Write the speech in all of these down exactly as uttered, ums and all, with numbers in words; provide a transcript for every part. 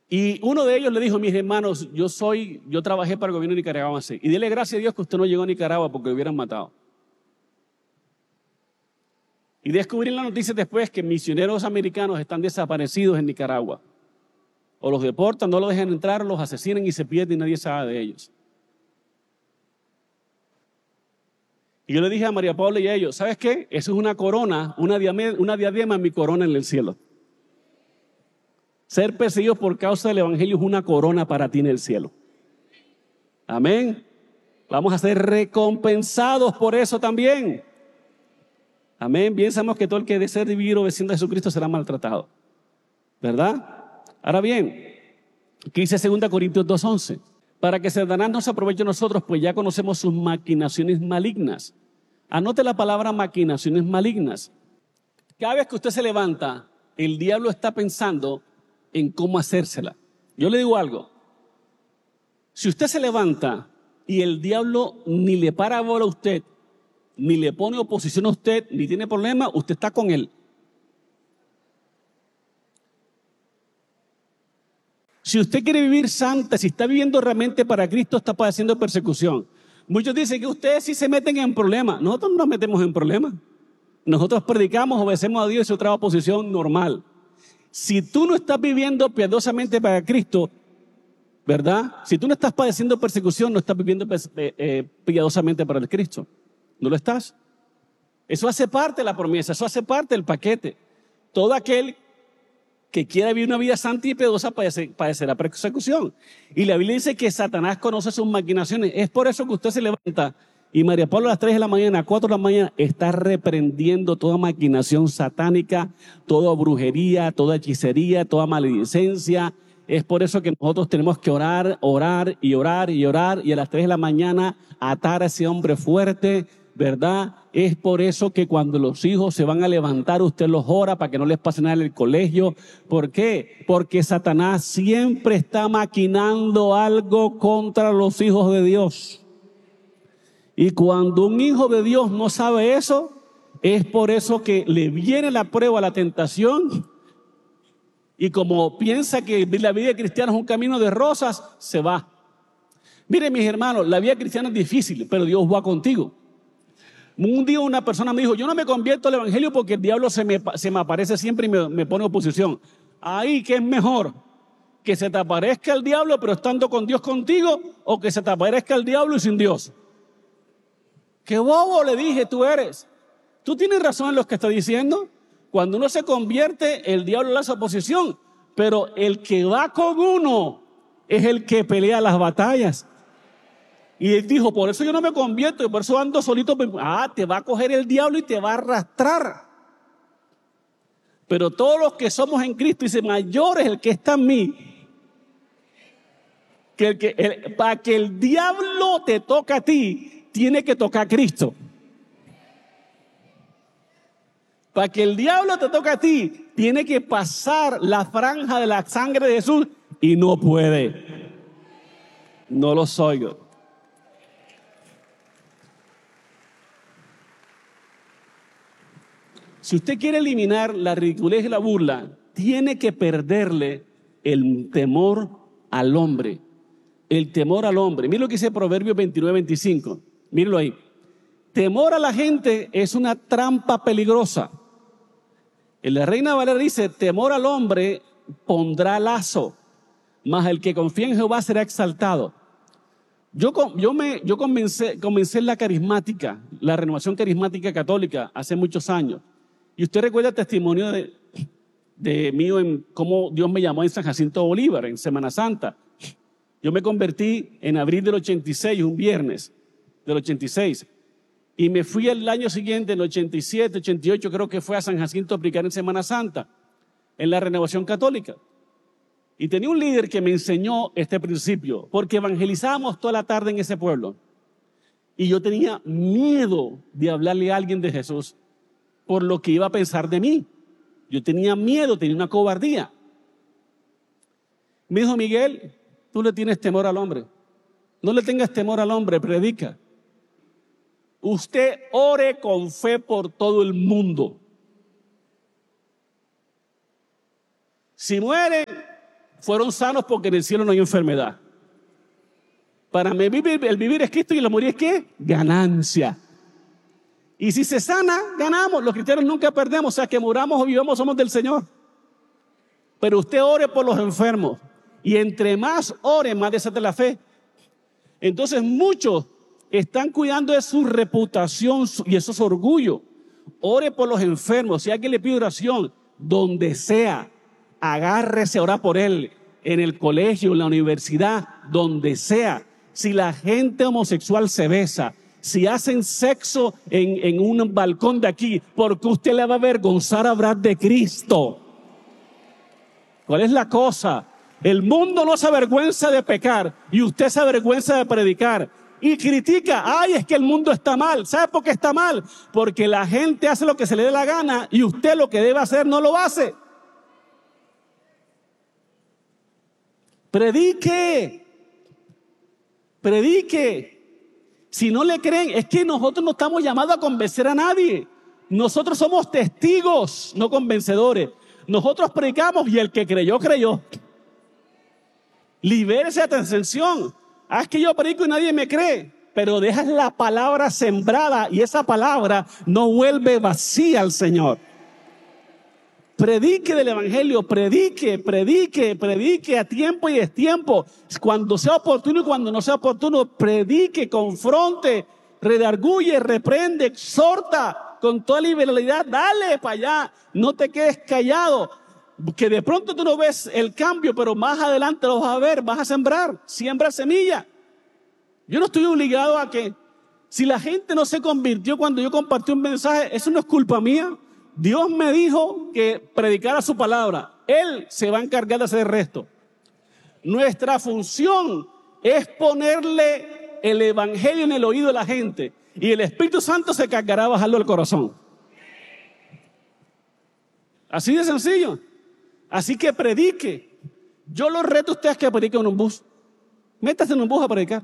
Y uno de ellos le dijo: mis hermanos, yo soy, yo trabajé para el gobierno nicaragüense, y dele gracias a Dios que usted no llegó a Nicaragua porque lo hubieran matado. Y descubrí en las noticias después que misioneros americanos están desaparecidos en Nicaragua. O los deportan, no los dejan entrar, los asesinan y se pierden y nadie sabe de ellos. Y yo le dije a María Paula y a ellos: ¿sabes qué? Eso es una corona, una diadema, una diadema en mi corona en el cielo. Ser perseguidos por causa del evangelio es una corona para ti en el cielo. Amén. Vamos a ser recompensados por eso también. Amén. Bien sabemos que todo el que desee vivir obedeciendo a Jesucristo será maltratado, ¿verdad? Ahora bien, ¿qué dice segunda Corintios dos once? Para que Satanás no se aproveche de nosotros, pues ya conocemos sus maquinaciones malignas. Anote la palabra maquinaciones malignas. Cada vez que usted se levanta, el diablo está pensando en cómo hacérsela. Yo le digo algo: si usted se levanta y el diablo ni le para bola a usted, ni le pone oposición a usted, ni tiene problema, usted está con él. Si usted quiere vivir santa, si está viviendo realmente para Cristo, está padeciendo persecución. Muchos dicen que ustedes sí se meten en problemas. Nosotros no nos metemos en problemas. Nosotros predicamos, obedecemos a Dios y otra oposición normal. Si tú no estás viviendo piadosamente para Cristo, ¿verdad? Si tú no estás padeciendo persecución, no estás viviendo eh, piadosamente para el Cristo. ¿No lo estás? Eso hace parte de la promesa, eso hace parte del paquete. Todo aquel que quiera vivir una vida santa y piadosa padecerá persecución. Y la Biblia dice que Satanás conoce sus maquinaciones. Es por eso que usted se levanta y María Paula a las tres de la mañana, a cuatro de la mañana, está reprendiendo toda maquinación satánica, toda brujería, toda hechicería, toda maledicencia. Es por eso que nosotros tenemos que orar, orar y orar y orar, y a las tres de la mañana atar a ese hombre fuerte, ¿verdad? Es por eso que cuando los hijos se van a levantar, usted los ora para que no les pase nada en el colegio. ¿Por qué? Porque Satanás siempre está maquinando algo contra los hijos de Dios. Y cuando un hijo de Dios no sabe eso, es por eso que le viene la prueba, la tentación, y como piensa que la vida cristiana es un camino de rosas, se va. Miren, mis hermanos, la vida cristiana es difícil, pero Dios va contigo. Un día una persona me dijo: yo no me convierto al evangelio porque el diablo se me, se me aparece siempre y me, me pone oposición. Ahí, ¿qué es mejor? ¿Que se te aparezca el diablo pero estando con Dios contigo, o que se te aparezca el diablo y sin Dios? ¡Qué bobo! Le dije, tú eres. Tú tienes razón en lo que está diciendo. Cuando uno se convierte, el diablo le hace oposición, pero el que va con uno es el que pelea las batallas. Y él dijo: por eso yo no me convierto, y por eso ando solito. Ah, te va a coger el diablo y te va a arrastrar. Pero todos los que somos en Cristo, dice: mayor es el que está en mí. Que el que, el, para que el diablo te toque a ti, tiene que tocar a Cristo. Para que el diablo te toque a ti, tiene que pasar la franja de la sangre de Jesús, y no puede. No lo soy yo. Si usted quiere eliminar la ridiculez y la burla, tiene que perderle el temor al hombre. El temor al hombre. Mire lo que dice Proverbios veintinueve veinticinco. Mírenlo ahí. Temor a la gente es una trampa peligrosa. En la Reina Valera dice: temor al hombre pondrá lazo, mas el que confía en Jehová será exaltado. Yo, yo, me, yo comencé, comencé en la carismática, la renovación carismática católica, hace muchos años. Y usted recuerda el testimonio de, de mío en cómo Dios me llamó en San Jacinto Bolívar, en Semana Santa. Yo me convertí en abril del ochenta y seis, un viernes del ochenta y seis. Y me fui el año siguiente, en el ochenta y siete, ochenta y ocho, creo que fue a San Jacinto a aplicar en Semana Santa, en la renovación católica. Y tenía un líder que me enseñó este principio, porque evangelizábamos toda la tarde en ese pueblo. Y yo tenía miedo de hablarle a alguien de Jesús por lo que iba a pensar de mí. Yo tenía miedo, tenía una cobardía. Me dijo: Miguel, tú le tienes temor al hombre. No le tengas temor al hombre, predica. Usted ore con fe por todo el mundo. Si muere, fueron sanos porque en el cielo no hay enfermedad. Para mí el vivir es Cristo y el morir es ¿qué? Ganancia. Y si se sana, ganamos. Los cristianos nunca perdemos. O sea, que muramos o vivamos, somos del Señor. Pero usted ore por los enfermos. Y entre más ore, más desate la fe. Entonces muchos están cuidando de su reputación y eso es orgullo. Ore por los enfermos. Si alguien le pide oración, donde sea, agárrese a orar por él. En el colegio, en la universidad, donde sea. Si la gente homosexual se besa, si hacen sexo en, en un balcón de aquí, porque usted le va a avergonzar hablar de Cristo. ¿Cuál es la cosa? El mundo no se avergüenza de pecar y usted se avergüenza de predicar. Y critica, ay, es que el mundo está mal. ¿Sabe por qué está mal? Porque la gente hace lo que se le dé la gana y usted lo que debe hacer no lo hace. Predique. Predique. Si no le creen, es que nosotros no estamos llamados a convencer a nadie. Nosotros somos testigos, no convencedores. Nosotros predicamos y el que creyó, creyó. Libérese de tensión. Ah, es que yo predico y nadie me cree. Pero dejas la palabra sembrada y esa palabra no vuelve vacía al Señor. Predique del evangelio, predique, predique, predique a tiempo y destiempo. Cuando sea oportuno y cuando no sea oportuno, predique, confronte, redarguye, reprende, exhorta con toda liberalidad. Dale para allá, no te quedes callado. Que de pronto tú no ves el cambio, pero más adelante lo vas a ver, vas a sembrar, siembra semilla. Yo no estoy obligado a que, si la gente no se convirtió cuando yo compartí un mensaje, eso no es culpa mía. Dios me dijo que predicara su palabra. Él se va a encargar de hacer el resto. Nuestra función es ponerle el evangelio en el oído de la gente y el Espíritu Santo se encargará de bajarlo al corazón. Así de sencillo. Así que predique. Yo los reto a ustedes que prediquen en un bus. Métase en un bus a predicar.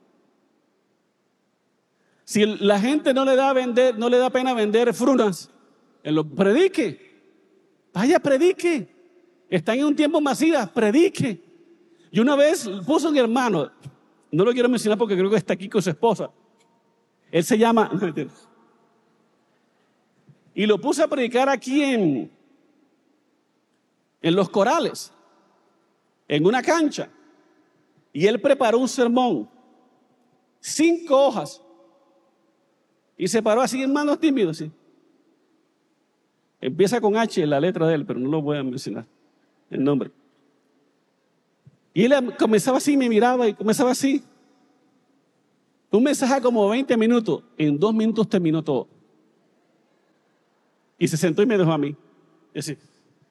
Si la gente no le da a vender, no le da pena vender frunas, en lo, predique. Vaya, predique. Están en un tiempo masiva, predique. Y una vez puso un hermano, no lo quiero mencionar porque creo que está aquí con su esposa. Él se llama, no, y lo puse a predicar aquí en, en Los Corales, en una cancha. Y él preparó un sermón, cinco hojas. Y se paró así en manos tímidos, ¿sí? Empieza con H la letra de él, pero no lo voy a mencionar, el nombre. Y él comenzaba así, me miraba y comenzaba así. Un mensaje como veinte minutos, en dos minutos terminó todo. Y se sentó y me dejó a mí. Es decir,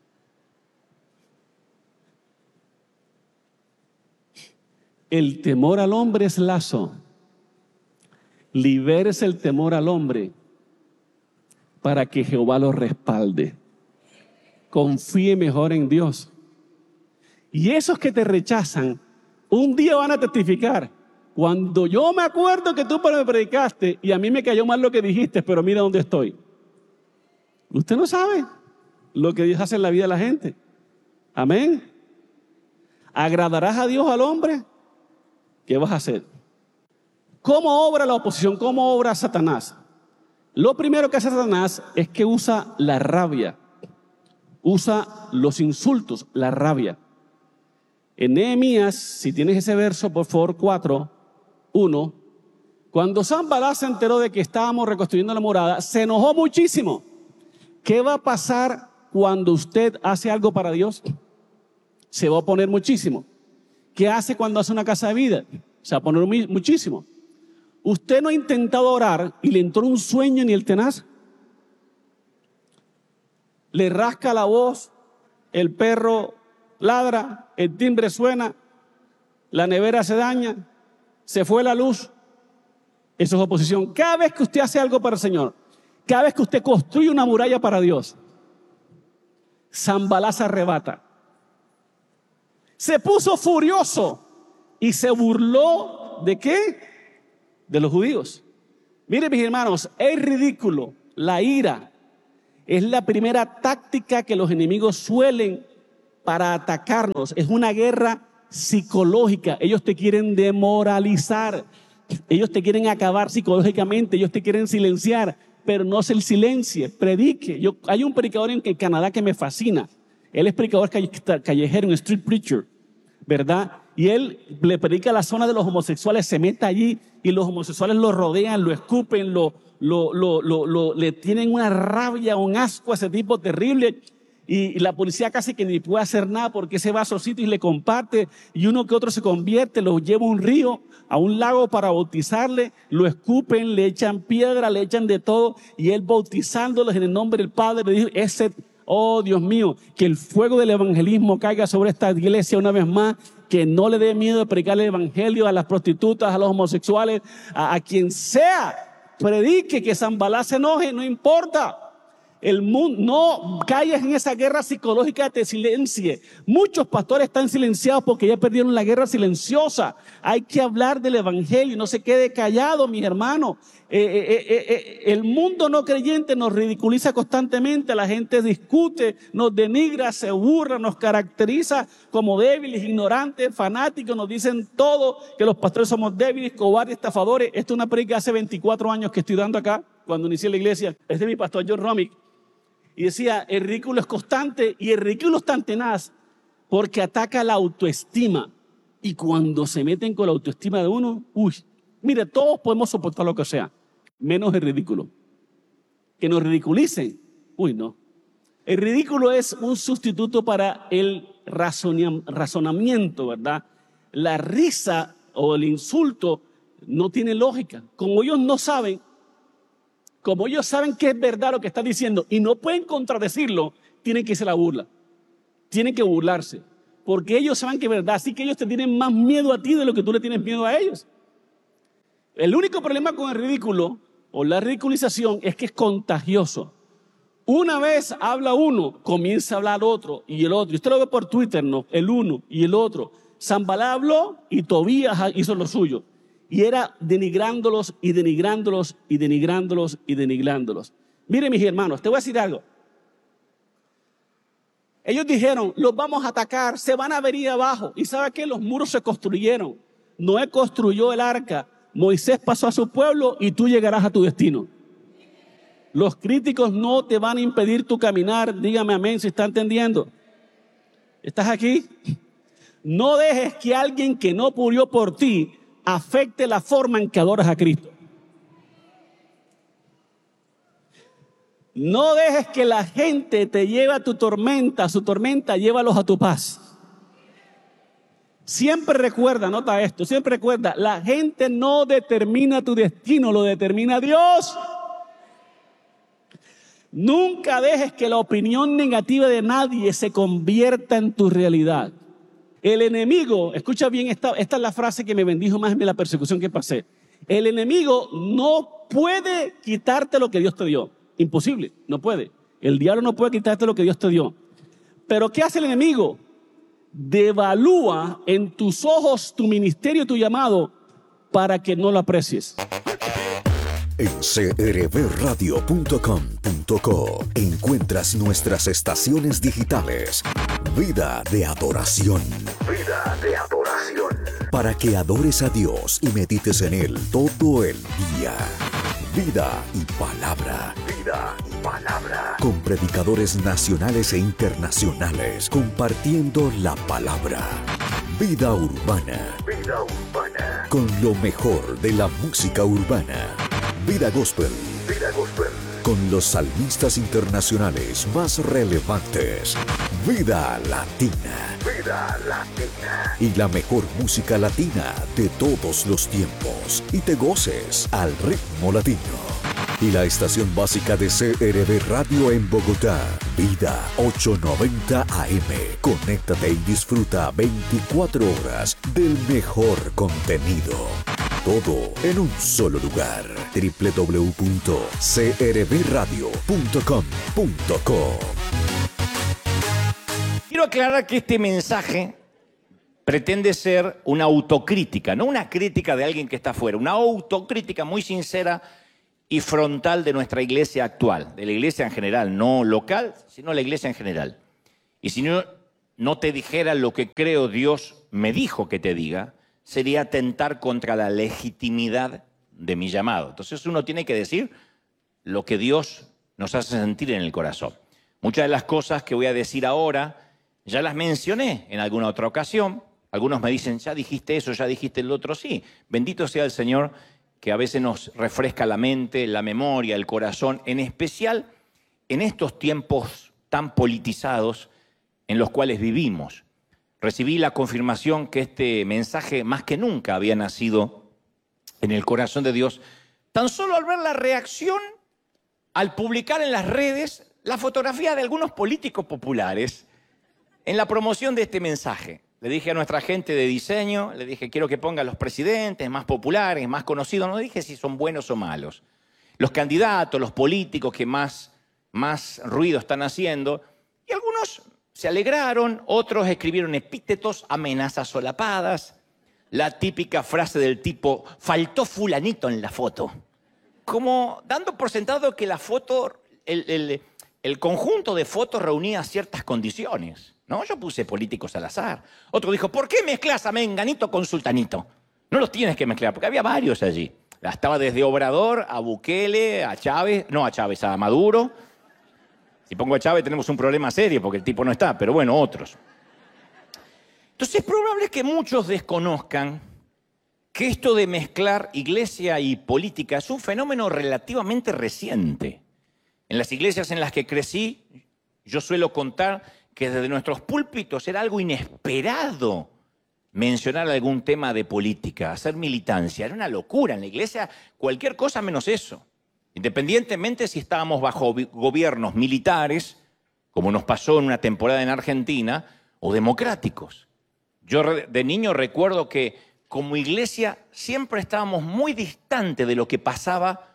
el temor al hombre es lazo. Libérese el temor al hombre para que Jehová lo respalde. Confíe mejor en Dios. Y esos que te rechazan, un día van a testificar. Cuando yo me acuerdo que tú me predicaste y a mí me cayó mal lo que dijiste, pero mira dónde estoy. Usted no sabe lo que Dios hace en la vida de la gente. Amén. ¿Agradarás a Dios al hombre? ¿Qué vas a hacer? ¿Cómo obra la oposición? ¿Cómo obra Satanás? Lo primero que hace Satanás es que usa la rabia. Usa los insultos, la rabia. En Nehemías, si tienes ese verso, por favor, cuatro, uno. Cuando Sanballat se enteró de que estábamos reconstruyendo la morada, se enojó muchísimo. ¿Qué va a pasar cuando usted hace algo para Dios? Se va a oponer muchísimo. ¿Qué hace cuando hace una casa de vida? Se va a poner muchísimo. ¿Usted no ha intentado orar y le entró un sueño ni el tenaz? Le rasca la voz, el perro ladra, el timbre suena, la nevera se daña, se fue la luz. Eso es oposición. Cada vez que usted hace algo para el Señor, cada vez que usted construye una muralla para Dios, Sanballat se arrebata. Se puso furioso y se burló ¿de qué? De los judíos. Miren, mis hermanos, es ridículo. La ira es la primera táctica que los enemigos suelen para atacarnos. Es una guerra psicológica. Ellos te quieren demoralizar. Ellos te quieren acabar psicológicamente. Ellos te quieren silenciar. Pero no se silencie, predique. Yo, hay un predicador en el Canadá que me fascina. Él es predicador callejero, un street preacher, ¿verdad? Y él le predica a la zona de los homosexuales, se mete allí y los homosexuales lo rodean, lo escupen, lo, lo, lo, lo, lo, le tienen una rabia, un asco a ese tipo terrible. Y, y la policía casi que ni puede hacer nada porque ese va a esos sitios y le comparte. Y uno que otro se convierte, lo lleva a un río, a un lago para bautizarle, lo escupen, le echan piedra, le echan de todo. Y él bautizándolos en el nombre del Padre, le dijo, ese, oh Dios mío, que el fuego del evangelismo caiga sobre esta iglesia una vez más. Que no le dé miedo de predicar el evangelio a las prostitutas, a los homosexuales, a, a quien sea. Predique, que Zambalá se enoje, no importa. El mundo, no caigas en esa guerra psicológica, te silencie. Muchos pastores están silenciados porque ya perdieron la guerra silenciosa. Hay que hablar del evangelio, no se quede callado, mis hermanos. Eh, eh, eh, eh, el mundo no creyente nos ridiculiza constantemente, la gente discute, nos denigra, se burla, nos caracteriza como débiles, ignorantes, fanáticos, nos dicen todo, que los pastores somos débiles, cobardes, estafadores. Esta es una predica hace veinticuatro años que estoy dando acá, cuando inicié la iglesia. Es de mi pastor John Romick. Y decía, el ridículo es constante y el ridículo es tan tenaz porque ataca la autoestima. Y cuando se meten con la autoestima de uno, uy, mire, todos podemos soportar lo que sea, menos el ridículo. Que nos ridiculicen, uy, no. El ridículo es un sustituto para el razonamiento, ¿verdad? La risa o el insulto no tiene lógica. Como ellos no saben, Como ellos saben que es verdad lo que está diciendo y no pueden contradecirlo, tienen que irse a la burla. Tienen que burlarse. Porque ellos saben que es verdad. Así que ellos te tienen más miedo a ti de lo que tú le tienes miedo a ellos. El único problema con el ridículo o la ridiculización es que es contagioso. Una vez habla uno, comienza a hablar otro y el otro. Y usted lo ve por Twitter, ¿no? El uno y el otro. Zambalá habló y Tobías hizo lo suyo. Y era denigrándolos y denigrándolos y denigrándolos y denigrándolos. Miren, mis hermanos, te voy a decir algo. Ellos dijeron, los vamos a atacar, se van a venir abajo. ¿Y sabe qué? Los muros se construyeron. Noé construyó el arca. Moisés pasó a su pueblo y tú llegarás a tu destino. Los críticos no te van a impedir tu caminar. Dígame amén si está entendiendo. ¿Estás aquí? No dejes que alguien que no murió por ti afecte la forma en que adoras a Cristo. No dejes que la gente te lleve a tu tormenta, a su tormenta, llévalos a tu paz. Siempre recuerda, nota esto, siempre recuerda, la gente no determina tu destino, lo determina Dios. Nunca dejes que la opinión negativa de nadie se convierta en tu realidad. El enemigo, escucha bien, esta, esta es la frase que me bendijo más en la persecución que pasé. El enemigo no puede quitarte lo que Dios te dio. Imposible, no puede. El diablo no puede quitarte lo que Dios te dio. Pero ¿qué hace el enemigo? Devalúa en tus ojos tu ministerio, tu llamado, para que no lo aprecies. En c r b radio punto com punto co encuentras nuestras estaciones digitales. Vida de adoración. Vida de adoración. Para que adores a Dios y medites en Él todo el día. Vida y palabra. Vida y palabra. Con predicadores nacionales e internacionales compartiendo la palabra. Vida urbana. Vida urbana. Con lo mejor de la música urbana. Vida Gospel. Vida Gospel. Con los salmistas internacionales más relevantes. Vida Latina. Vida Latina. Y la mejor música latina de todos los tiempos. Y te goces al ritmo latino. Y la estación básica de C R B Radio en Bogotá. Vida ochocientos noventa A M. Conéctate y disfruta veinticuatro horas del mejor contenido. Todo en un solo lugar. doble u doble u doble u punto c r b radio punto com punto co. Quiero aclarar que este mensaje pretende ser una autocrítica, no una crítica de alguien que está afuera, una autocrítica muy sincera y frontal de nuestra iglesia actual, de la iglesia en general, no local, sino la iglesia en general. Y si no, no te dijera lo que creo Dios me dijo que te diga, sería atentar contra la legitimidad de mi llamado. Entonces uno tiene que decir lo que Dios nos hace sentir en el corazón. Muchas de las cosas que voy a decir ahora ya las mencioné en alguna otra ocasión. Algunos me dicen, ya dijiste eso, ya dijiste el otro. Sí, bendito sea el Señor que a veces nos refresca la mente, la memoria, el corazón, en especial en estos tiempos tan politizados en los cuales vivimos. Recibí la confirmación que este mensaje más que nunca había nacido en el corazón de Dios, tan solo al ver la reacción al publicar en las redes la fotografía de algunos políticos populares en la promoción de este mensaje. Le dije a nuestra gente de diseño, le dije, quiero que ponga los presidentes más populares, más conocidos. No dije si son buenos o malos. Los candidatos, los políticos que más, más ruido están haciendo. Y algunos se alegraron, otros escribieron epítetos, amenazas solapadas. La típica frase del tipo, faltó fulanito en la foto. Como dando por sentado que la foto, el, el, el conjunto de fotos reunía ciertas condiciones. No, yo puse políticos al azar. Otro dijo, ¿por qué mezclas a Menganito con Sultanito? No los tienes que mezclar, porque había varios allí. Estaba desde Obrador a Bukele, a Chávez, no a Chávez, a Maduro. Si pongo a Chávez tenemos un problema serio, porque el tipo no está, pero bueno, otros. Entonces es probable que muchos desconozcan que esto de mezclar iglesia y política es un fenómeno relativamente reciente. En las iglesias en las que crecí, yo suelo contar que desde nuestros púlpitos era algo inesperado mencionar algún tema de política, hacer militancia. Era una locura en la iglesia, cualquier cosa menos eso. Independientemente si estábamos bajo gobiernos militares, como nos pasó en una temporada en Argentina, o democráticos. Yo de niño recuerdo que como iglesia siempre estábamos muy distantes de lo que pasaba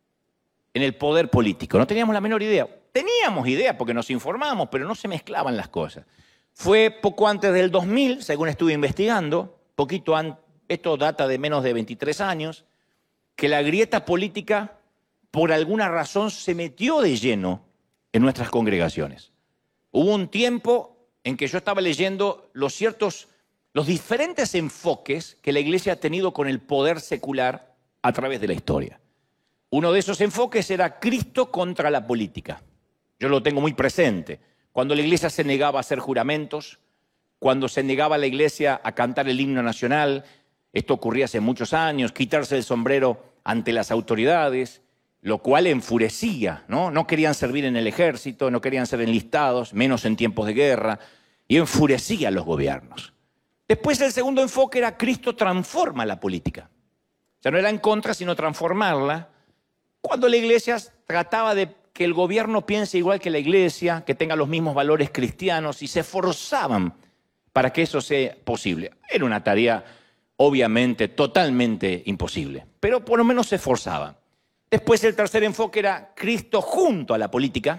en el poder político. No teníamos la menor idea. Teníamos idea porque nos informábamos, pero no se mezclaban las cosas. Fue poco antes del dos mil, según estuve investigando, poquito antes, esto data de menos de veintitrés años, que la grieta política, por alguna razón, se metió de lleno en nuestras congregaciones. Hubo un tiempo en que yo estaba leyendo los ciertos, los diferentes enfoques que la iglesia ha tenido con el poder secular a través de la historia. Uno de esos enfoques era Cristo contra la política. Yo lo tengo muy presente. Cuando la iglesia se negaba a hacer juramentos, cuando se negaba a la iglesia a cantar el himno nacional, esto ocurría hace muchos años, quitarse el sombrero ante las autoridades, lo cual enfurecía, ¿no? No querían servir en el ejército, no querían ser enlistados, menos en tiempos de guerra, y enfurecía a los gobiernos. Después el segundo enfoque era Cristo transforma la política. Ya no era en contra, sino transformarla. Cuando la iglesia trataba de que el gobierno piense igual que la iglesia, que tenga los mismos valores cristianos, y se esforzaban para que eso sea posible. Era una tarea, obviamente, totalmente imposible, pero por lo menos se esforzaban. Después el tercer enfoque era Cristo junto a la política,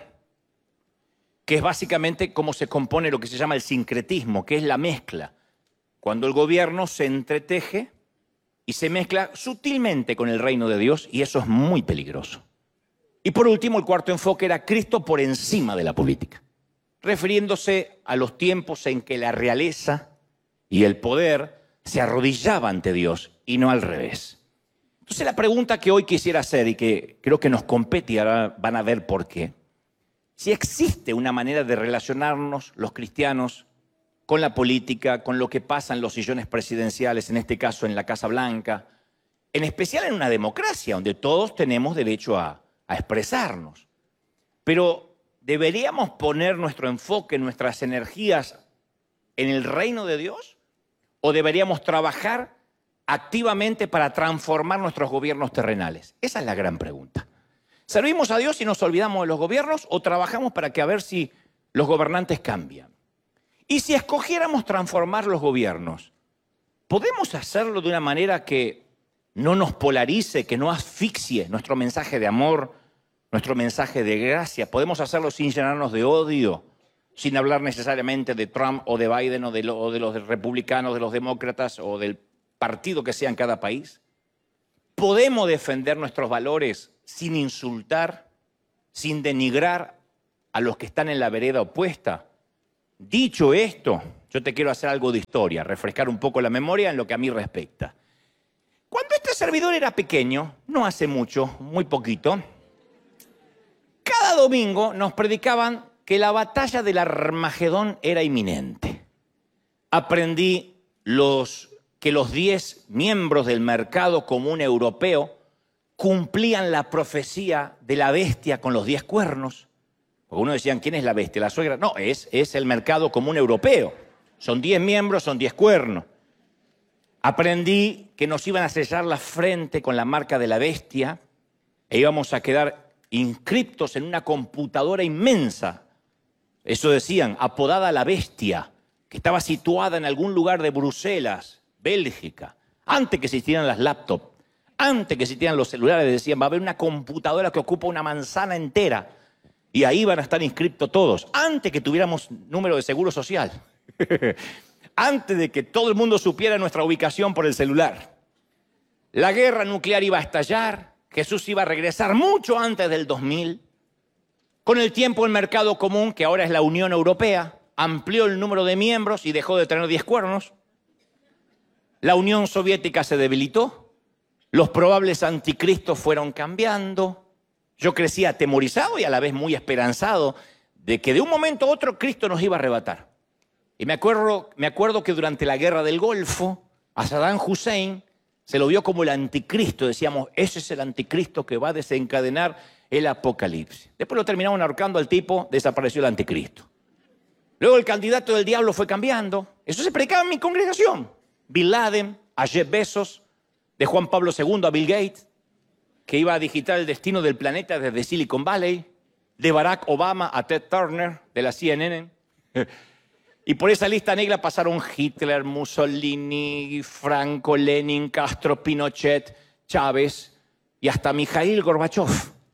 que es básicamente cómo se compone lo que se llama el sincretismo, que es la mezcla. Cuando el gobierno se entreteje y se mezcla sutilmente con el reino de Dios, y eso es muy peligroso. Y por último, el cuarto enfoque era Cristo por encima de la política, refiriéndose a los tiempos en que la realeza y el poder se arrodillaban ante Dios y no al revés. Entonces la pregunta que hoy quisiera hacer y que creo que nos compete y ahora van a ver por qué, si existe una manera de relacionarnos los cristianos con la política, con lo que pasa en los sillones presidenciales, en este caso en la Casa Blanca, en especial en una democracia donde todos tenemos derecho a a expresarnos. Pero ¿deberíamos poner nuestro enfoque, nuestras energías en el reino de Dios? ¿O deberíamos trabajar activamente para transformar nuestros gobiernos terrenales? Esa es la gran pregunta. ¿Servimos a Dios y nos olvidamos de los gobiernos o trabajamos para que a ver si los gobernantes cambian? Y si escogiéramos transformar los gobiernos, ¿podemos hacerlo de una manera que no nos polarice, que no asfixie nuestro mensaje de amor, nuestro mensaje de gracia? ¿Podemos hacerlo sin llenarnos de odio, sin hablar necesariamente de Trump o de Biden o de, lo, o de los republicanos, de los demócratas o del partido que sea en cada país? ¿Podemos defender nuestros valores sin insultar, sin denigrar a los que están en la vereda opuesta? Dicho esto, yo te quiero hacer algo de historia, refrescar un poco la memoria en lo que a mí respecta. Cuando este servidor era pequeño, no hace mucho, muy poquito, cada domingo nos predicaban que la batalla del Armagedón era inminente. Aprendí los, que los diez miembros del mercado común europeo cumplían la profecía de la bestia con los diez cuernos. Porque uno decían, ¿quién es la bestia? ¿La suegra? No, es, es el mercado común europeo. Son diez miembros, son diez cuernos. Aprendí que nos iban a sellar la frente con la marca de la bestia e íbamos a quedar inscriptos en una computadora inmensa. Eso decían, apodada la bestia, que estaba situada en algún lugar de Bruselas, Bélgica, antes que existieran las laptops, antes que existieran los celulares. Decían, va a haber una computadora que ocupa una manzana entera y ahí van a estar inscriptos todos, antes que tuviéramos número de seguro social. Antes de que todo el mundo supiera nuestra ubicación por el celular. La guerra nuclear iba a estallar, Jesús iba a regresar mucho antes del dos mil. Con el tiempo el mercado común, que ahora es la Unión Europea, amplió el número de miembros y dejó de tener diez cuernos. La Unión Soviética se debilitó, los probables anticristos fueron cambiando. Yo crecí atemorizado y a la vez muy esperanzado de que de un momento a otro Cristo nos iba a arrebatar. Y me acuerdo, me acuerdo que durante la guerra del Golfo, a Saddam Hussein se lo vio como el anticristo. Decíamos, ese es el anticristo que va a desencadenar el apocalipsis. Después lo terminaron ahorcando al tipo, desapareció el anticristo. Luego el candidato del diablo fue cambiando. Eso se predicaba en mi congregación. Bin Laden, a Jeff Bezos, de Juan Pablo segundo a Bill Gates, que iba a digitar el destino del planeta desde Silicon Valley, de Barack Obama a Ted Turner, de la C N N. Y por esa lista negra pasaron Hitler, Mussolini, Franco, Lenin, Castro, Pinochet, Chávez y hasta Mikhail Gorbachev.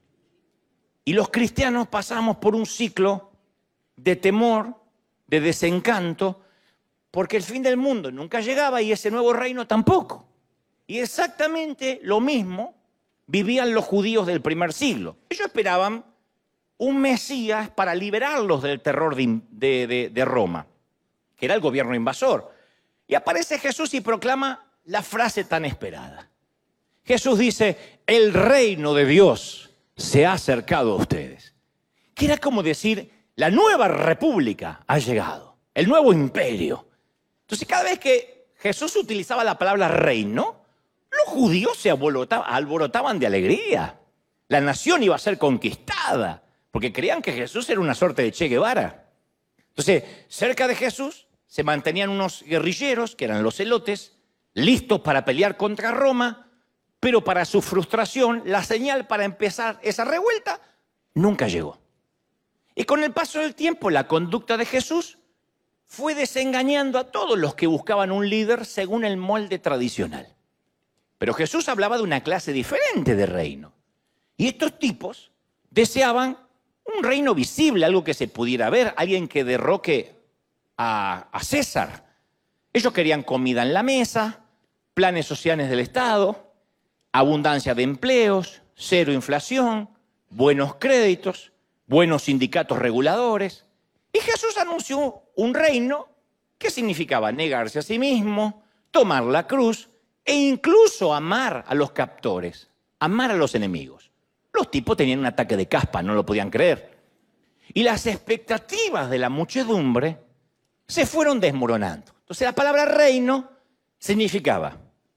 Y los cristianos pasamos por un ciclo de temor, de desencanto, porque el fin del mundo nunca llegaba y ese nuevo reino tampoco. Y exactamente lo mismo vivían los judíos del primer siglo. Ellos esperaban un Mesías para liberarlos del terror de, de, de, de Roma, que era el gobierno invasor. Y aparece Jesús y proclama la frase tan esperada. Jesús dice, el reino de Dios se ha acercado a ustedes. Que era como decir, la nueva república ha llegado, el nuevo imperio. Entonces cada vez que Jesús utilizaba la palabra reino, los judíos se alborotaban de alegría. La nación iba a ser conquistada, porque creían que Jesús era una suerte de Che Guevara. Entonces, cerca de Jesús se mantenían unos guerrilleros, que eran los celotes, listos para pelear contra Roma, pero para su frustración, la señal para empezar esa revuelta nunca llegó. Y con el paso del tiempo, la conducta de Jesús fue desengañando a todos los que buscaban un líder según el molde tradicional. Pero Jesús hablaba de una clase diferente de reino. Y estos tipos deseaban un reino visible, algo que se pudiera ver, alguien que derroque a, a César. Ellos querían comida en la mesa, planes sociales del Estado, abundancia de empleos, cero inflación, buenos créditos, buenos sindicatos reguladores. Y Jesús anunció un reino que significaba negarse a sí mismo, tomar la cruz e incluso amar a los captores, amar a los enemigos. Los tipos tenían un ataque de caspa, no lo podían creer. Y las expectativas de la muchedumbre se fueron desmoronando. Entonces la palabra reino significaba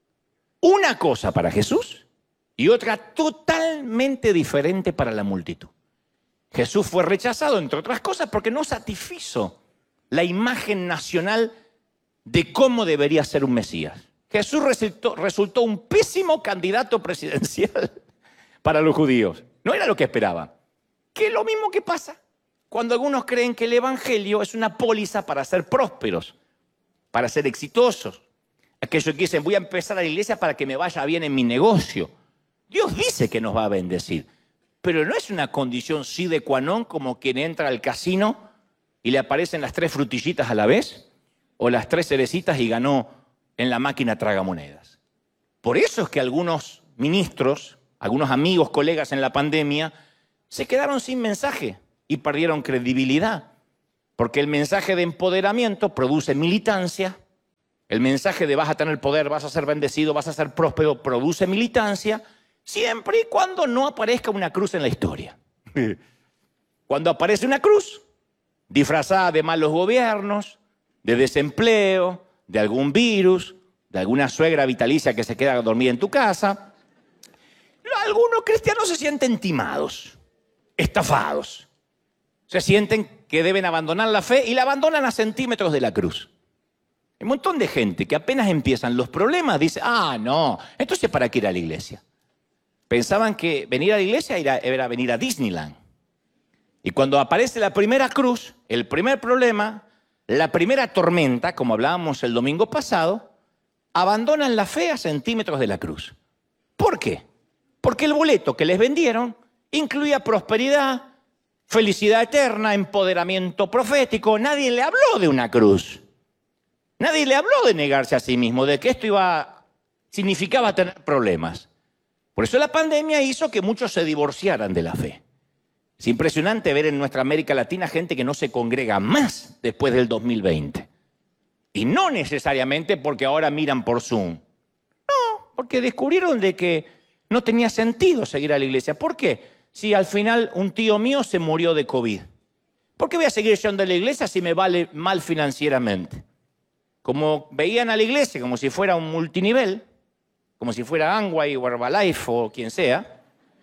una cosa para Jesús y otra totalmente diferente para la multitud. Jesús fue rechazado, entre otras cosas, porque no satisfizo la imagen nacional de cómo debería ser un Mesías. Jesús resultó, resultó un pésimo candidato presidencial para los judíos. No era lo que esperaban. Que es lo mismo que pasa cuando algunos creen que el evangelio es una póliza para ser prósperos, para ser exitosos. Aquellos que dicen, voy a empezar a la iglesia para que me vaya bien en mi negocio. Dios dice que nos va a bendecir, pero no es una condición sine qua non como quien entra al casino y le aparecen las tres frutillitas a la vez o las tres cerecitas y ganó en la máquina tragamonedas. Por eso es que algunos ministros, algunos amigos, colegas en la pandemia, se quedaron sin mensaje y perdieron credibilidad. Porque el mensaje de empoderamiento produce militancia. El mensaje de vas a tener poder, vas a ser bendecido, vas a ser próspero, produce militancia, siempre y cuando no aparezca una cruz en la historia. Cuando aparece una cruz, disfrazada de malos gobiernos, de desempleo, de algún virus, de alguna suegra vitalicia que se queda dormida en tu casa, algunos cristianos se sienten timados, estafados. Se sienten que deben abandonar la fe y la abandonan a centímetros de la cruz. Hay un montón de gente que apenas empiezan los problemas dice, ah, no, entonces ¿para qué ir a la iglesia? Pensaban que venir a la iglesia era, era venir a Disneyland. Y cuando aparece la primera cruz, el primer problema, la primera tormenta, como hablábamos el domingo pasado, abandonan la fe a centímetros de la cruz. ¿Por qué? Porque el boleto que les vendieron incluía prosperidad, felicidad eterna, empoderamiento profético. Nadie le habló de una cruz. Nadie le habló de negarse a sí mismo, de que esto iba, significaba tener problemas. Por eso la pandemia hizo que muchos se divorciaran de la fe. Es impresionante ver en nuestra América Latina gente que no se congrega más después del dos mil veinte. Y no necesariamente porque ahora miran por Zoom. No, porque descubrieron de que no tenía sentido seguir a la iglesia. ¿Por qué? Si al final un tío mío se murió de COVID. ¿Por qué voy a seguir yendo a la iglesia si me vale mal financieramente? Como veían a la iglesia como si fuera un multinivel, como si fuera Amway o Herbalife o quien sea,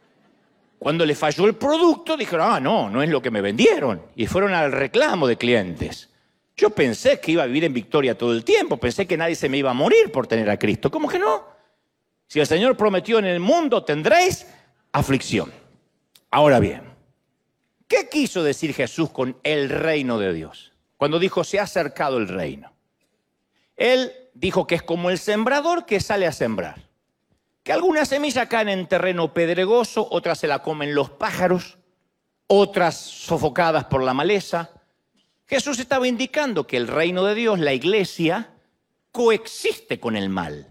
cuando le falló el producto dijeron, ah, no, no es lo que me vendieron. Y fueron al reclamo de clientes. Yo pensé que iba a vivir en victoria todo el tiempo, pensé que nadie se me iba a morir por tener a Cristo. ¿Cómo que no? Si el Señor prometió en el mundo tendréis aflicción. Ahora bien, ¿qué quiso decir Jesús con el reino de Dios? Cuando dijo, se ha acercado el reino. Él dijo que es como el sembrador que sale a sembrar. Que algunas semillas caen en terreno pedregoso, otras se la comen los pájaros, otras sofocadas por la maleza. Jesús estaba indicando que el reino de Dios, la iglesia, coexiste con el mal.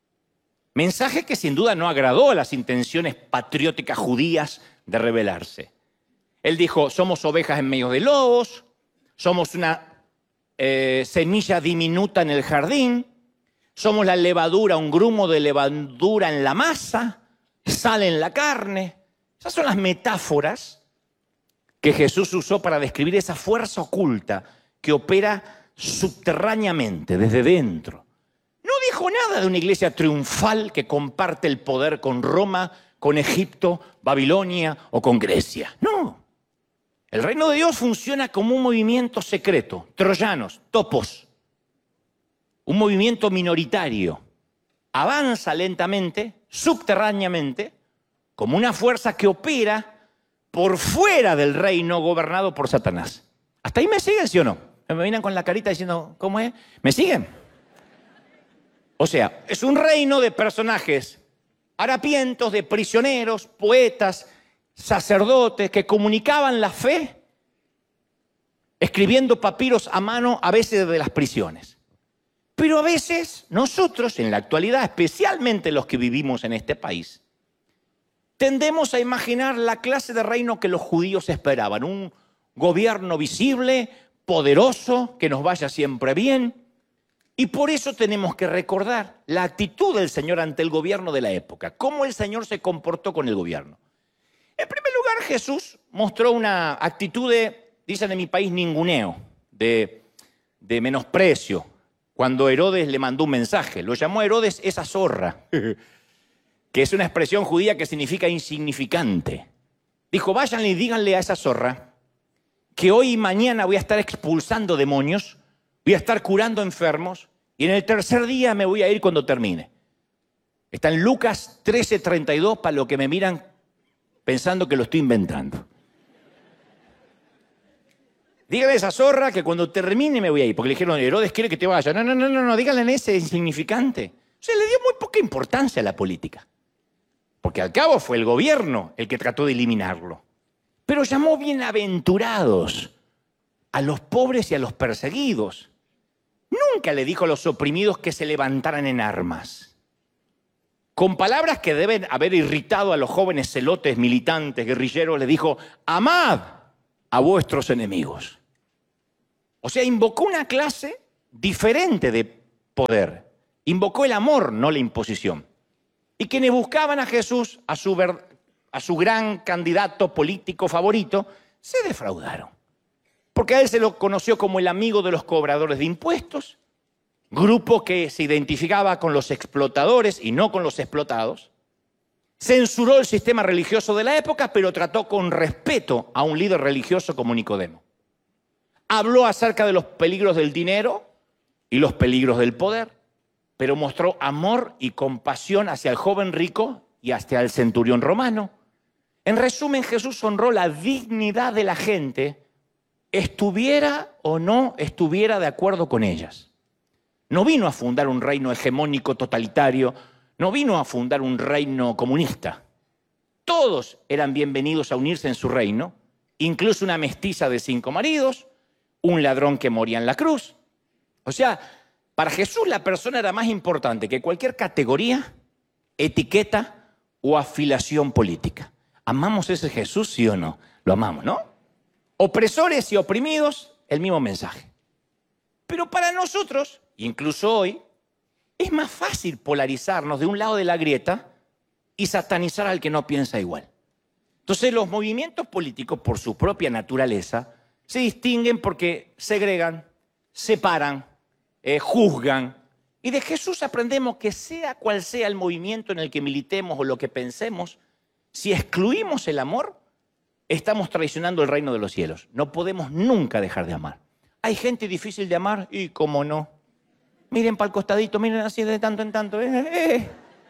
Mensaje que sin duda no agradó a las intenciones patrióticas judías de rebelarse. Él dijo, somos ovejas en medio de lobos, somos una eh, semilla diminuta en el jardín, somos la levadura, un grumo de levadura en la masa, sal en la carne. Esas son las metáforas que Jesús usó para describir esa fuerza oculta que opera subterráneamente, desde dentro. No dijo nada de una iglesia triunfal que comparte el poder con Roma, con Egipto, Babilonia o con Grecia. No. El reino de Dios funciona como un movimiento secreto, troyanos, topos. Un movimiento minoritario. Avanza lentamente, subterráneamente, como una fuerza que opera por fuera del reino gobernado por Satanás. ¿Hasta ahí me siguen, sí o no? Me vienen con la carita diciendo, ¿cómo es? ¿Me siguen? O sea, es un reino de personajes harapientos, de prisioneros, poetas, sacerdotes que comunicaban la fe escribiendo papiros a mano, a veces desde las prisiones. Pero a veces nosotros, en la actualidad, especialmente los que vivimos en este país, tendemos a imaginar la clase de reino que los judíos esperaban. Un gobierno visible, poderoso, que nos vaya siempre bien. Y por eso tenemos que recordar la actitud del Señor ante el gobierno de la época. Cómo el Señor se comportó con el gobierno. En primer lugar, Jesús mostró una actitud de, dicen en mi país, ninguneo, de, de menosprecio. Cuando Herodes le mandó un mensaje, lo llamó a Herodes esa zorra, que es una expresión judía que significa insignificante. Dijo, váyanle y díganle a esa zorra que hoy y mañana voy a estar expulsando demonios, voy a estar curando enfermos y en el tercer día me voy a ir cuando termine. Está en Lucas trece treinta y dos para los que me miran pensando que lo estoy inventando. Dígale a esa zorra que cuando termine me voy a ir. Porque le dijeron, Herodes quiere que te vaya. No, no, no, no, no, díganle a ese insignificante. O sea, le dio muy poca importancia a la política. Porque al cabo fue el gobierno el que trató de eliminarlo. Pero llamó bienaventurados a los pobres y a los perseguidos. Nunca le dijo a los oprimidos que se levantaran en armas. Con palabras que deben haber irritado a los jóvenes celotes, militantes, guerrilleros, le dijo, amad a vuestros enemigos. O sea, invocó una clase diferente de poder. Invocó el amor, no la imposición. Y quienes buscaban a Jesús, a su, ver, a su gran candidato político favorito, se defraudaron. Porque a él se lo conoció como el amigo de los cobradores de impuestos, grupo que se identificaba con los explotadores y no con los explotados. Censuró el sistema religioso de la época, pero trató con respeto a un líder religioso como Nicodemo. Habló acerca de los peligros del dinero y los peligros del poder, pero mostró amor y compasión hacia el joven rico y hacia el centurión romano. En resumen, Jesús honró la dignidad de la gente, estuviera o no estuviera de acuerdo con ellas. No vino a fundar un reino hegemónico totalitario, no vino a fundar un reino comunista. Todos eran bienvenidos a unirse en su reino, incluso una mestiza de cinco maridos, un ladrón que moría en la cruz. O sea, para Jesús la persona era más importante que cualquier categoría, etiqueta o afiliación política. ¿Amamos ese Jesús, sí o no? Lo amamos, ¿no? Opresores y oprimidos, el mismo mensaje. Pero para nosotros, incluso hoy, es más fácil polarizarnos de un lado de la grieta y satanizar al que no piensa igual. Entonces los movimientos políticos, por su propia naturaleza, se distinguen porque segregan, separan, eh, juzgan. Y de Jesús aprendemos que sea cual sea el movimiento en el que militemos o lo que pensemos, si excluimos el amor, estamos traicionando el reino de los cielos. No podemos nunca dejar de amar. Hay gente difícil de amar y cómo no. Miren para el costadito, miren así de tanto en tanto. Eh, eh.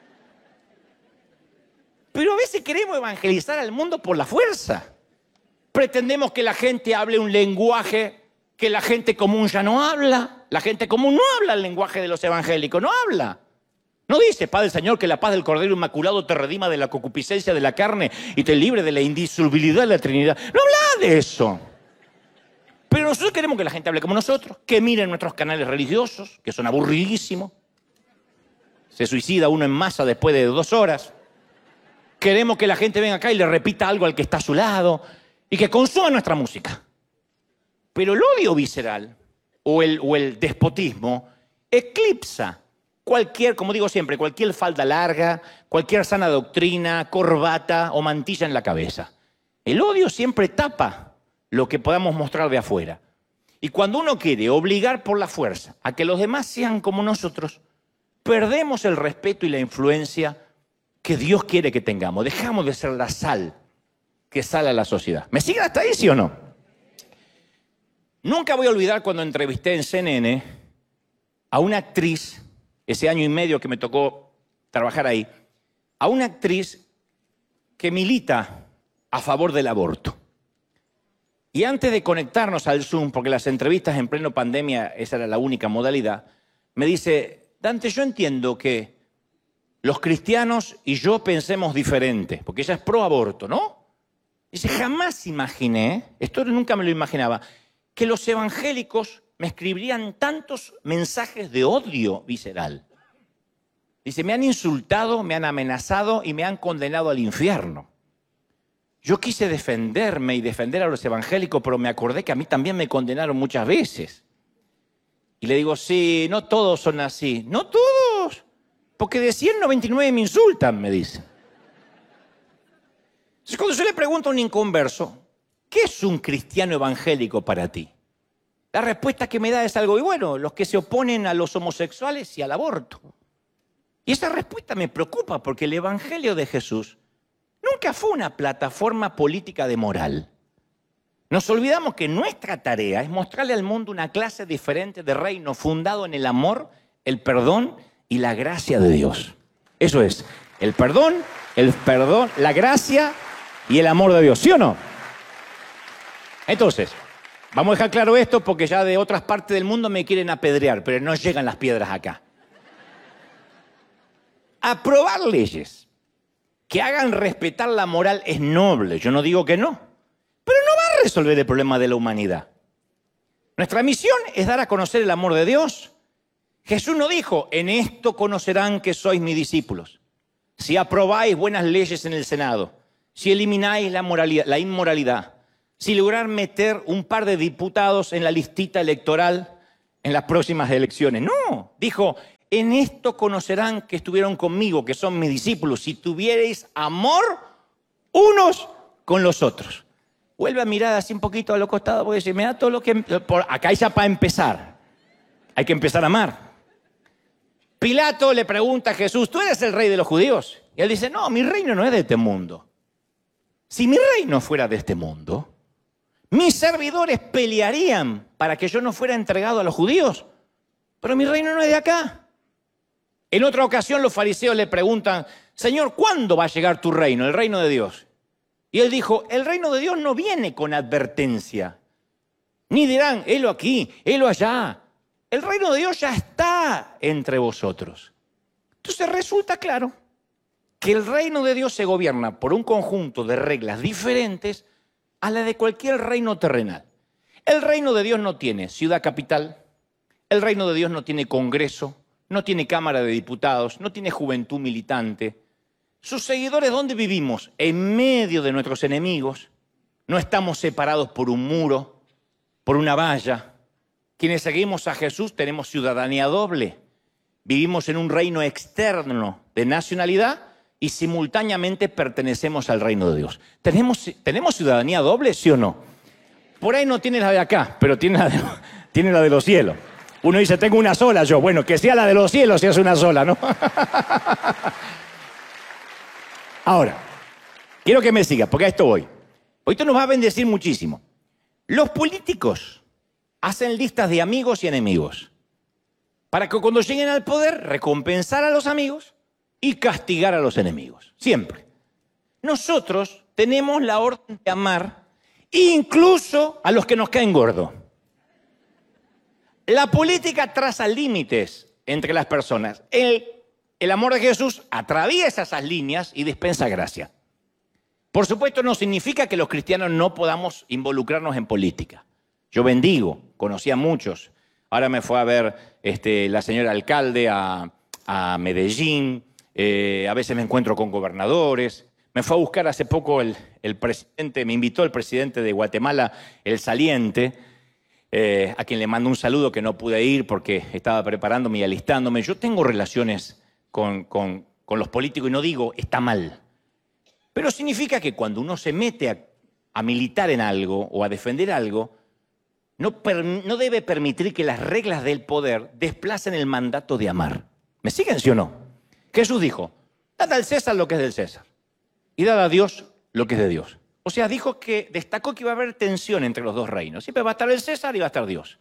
Pero a veces queremos evangelizar al mundo por la fuerza. Pretendemos que la gente hable un lenguaje que la gente común ya no habla. La gente común no habla el lenguaje de los evangélicos, no habla. No dice, Padre Señor, que la paz del Cordero Inmaculado te redima de la concupiscencia de la carne y te libre de la indisolubilidad de la Trinidad. No habla de eso. Pero nosotros queremos que la gente hable como nosotros, que miren nuestros canales religiosos, que son aburridísimos. Se suicida uno en masa después de dos horas. Queremos que la gente venga acá y le repita algo al que está a su lado y que consuma nuestra música. Pero el odio visceral o el, o el despotismo eclipsa cualquier, como digo siempre, cualquier falda larga, cualquier sana doctrina, corbata o mantilla en la cabeza. El odio siempre tapa lo que podamos mostrar de afuera. Y cuando uno quiere obligar por la fuerza a que los demás sean como nosotros, perdemos el respeto y la influencia que Dios quiere que tengamos. Dejamos de ser la sal que sale a la sociedad. ¿Me siguen hasta ahí, sí o no? Nunca voy a olvidar cuando entrevisté en C N N a una actriz, ese año y medio que me tocó trabajar ahí, a una actriz que milita a favor del aborto. Y antes de conectarnos al Zoom, porque las entrevistas en pleno pandemia, esa era la única modalidad, me dice, Dante, yo entiendo que los cristianos y yo pensemos diferente, porque ella es pro aborto, ¿no? Dice, jamás imaginé, esto nunca me lo imaginaba, que los evangélicos me escribirían tantos mensajes de odio visceral. Dice, me han insultado, me han amenazado y me han condenado al infierno. Yo quise defenderme y defender a los evangélicos, pero me acordé que a mí también me condenaron muchas veces. Y le digo, sí, no todos son así. No todos, porque de ciento noventa y nueve me insultan, me dice. Entonces, cuando yo le pregunto a un inconverso, ¿qué es un cristiano evangélico para ti? La respuesta que me da es algo, y bueno, los que se oponen a los homosexuales y al aborto. Y esa respuesta me preocupa porque el evangelio de Jesús nunca fue una plataforma política de moral. Nos olvidamos que nuestra tarea es mostrarle al mundo una clase diferente de reino fundado en el amor, el perdón y la gracia de Dios. Eso es, el perdón, el perdón, la gracia y el amor de Dios, ¿sí o no? Entonces, vamos a dejar claro esto porque ya de otras partes del mundo me quieren apedrear, pero no llegan las piedras acá. Aprobar leyes que hagan respetar la moral es noble, yo no digo que no, pero no va a resolver el problema de la humanidad. Nuestra misión es dar a conocer el amor de Dios. Jesús no dijo, en esto conocerán que sois mis discípulos, si aprobáis buenas leyes en el Senado, si elimináis la, moralidad, la inmoralidad, si lograr meter un par de diputados en la listita electoral en las próximas elecciones. No, dijo, en esto conocerán que estuvieron conmigo, que son mis discípulos, si tuvierais amor unos con los otros. Vuelve a mirar así un poquito a los costados porque dice, me da todo lo que... Por acá ya para empezar. Hay que empezar a amar. Pilato le pregunta a Jesús, ¿tú eres el rey de los judíos? Y él dice, no, mi reino no es de este mundo. Si mi reino fuera de este mundo, mis servidores pelearían para que yo no fuera entregado a los judíos. Pero mi reino no es de acá. En otra ocasión los fariseos le preguntan, Señor, ¿cuándo va a llegar tu reino, el reino de Dios? Y él dijo, el reino de Dios no viene con advertencia. Ni dirán, helo aquí, helo allá. El reino de Dios ya está entre vosotros. Entonces resulta claro que el reino de Dios se gobierna por un conjunto de reglas diferentes a la de cualquier reino terrenal. El reino de Dios no tiene ciudad capital, el reino de Dios no tiene congreso, no tiene cámara de diputados, no tiene juventud militante. Sus seguidores, ¿dónde vivimos? En medio de nuestros enemigos. No estamos separados por un muro, por una valla. Quienes seguimos a Jesús tenemos ciudadanía doble. Vivimos en un reino externo de nacionalidad y simultáneamente pertenecemos al reino de Dios. ¿Tenemos, ¿tenemos ciudadanía doble, sí o no? Por ahí no tiene la de acá, pero tiene la de, tiene la de los cielos. Uno dice, tengo una sola yo. Bueno, que sea la de los cielos si es una sola, ¿no? Ahora, quiero que me sigas, porque a esto voy. Hoy esto nos va a bendecir muchísimo. Los políticos hacen listas de amigos y enemigos para que cuando lleguen al poder recompensar a los amigos y castigar a los enemigos. Siempre. Nosotros tenemos la orden de amar incluso a los que nos caen gordos. La política traza límites entre las personas. El, el amor de Jesús atraviesa esas líneas y dispensa gracia. Por supuesto, no significa que los cristianos no podamos involucrarnos en política. Yo bendigo, conocí a muchos. Ahora me fue a ver este, la señora alcalde a, a Medellín. Eh, a veces me encuentro con gobernadores. Me fue a buscar hace poco el, el presidente, me invitó el presidente de Guatemala, el saliente, eh, a quien le mando un saludo que no pude ir porque estaba preparándome y alistándome. Yo tengo relaciones con, con, con los políticos y no digo está mal. Pero significa que cuando uno se mete a, a militar en algo o a defender algo, no, per, no debe permitir que las reglas del poder desplacen el mandato de amar. ¿Me siguen, sí o no? Jesús dijo, dad al César lo que es del César y dad a Dios lo que es de Dios. O sea, dijo que destacó que iba a haber tensión entre los dos reinos. Siempre va a estar el César y va a estar Dios.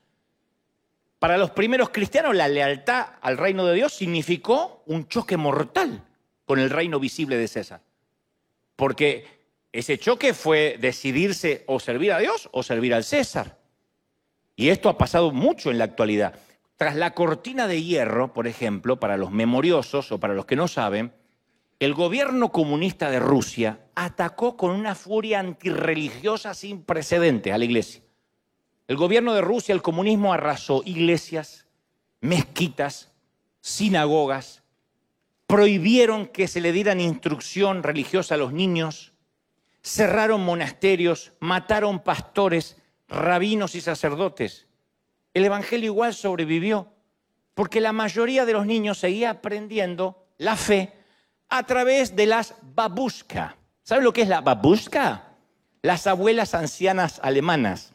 Para los primeros cristianos, la lealtad al reino de Dios significó un choque mortal con el reino visible de César. Porque ese choque fue decidirse o servir a Dios o servir al César. Y esto ha pasado mucho en la actualidad. Tras la cortina de hierro, por ejemplo, para los memoriosos o para los que no saben, el gobierno comunista de Rusia atacó con una furia antirreligiosa sin precedentes a la iglesia. El gobierno de Rusia, el comunismo, arrasó iglesias, mezquitas, sinagogas, prohibieron que se le dieran instrucción religiosa a los niños, cerraron monasterios, mataron pastores, rabinos y sacerdotes. El evangelio igual sobrevivió, porque la mayoría de los niños seguía aprendiendo la fe a través de las babushka. ¿Saben lo que es la babushka? Las abuelas ancianas alemanas.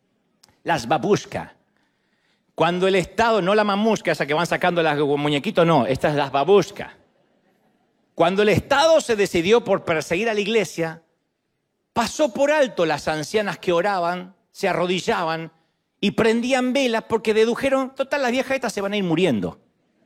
Las babushka. Cuando el Estado, no la mamushka, esa que van sacando las muñequitos, no, estas es las babushka. Cuando el Estado se decidió por perseguir a la iglesia, pasó por alto las ancianas que oraban, se arrodillaban y prendían velas porque dedujeron, total, las viejas estas se van a ir muriendo.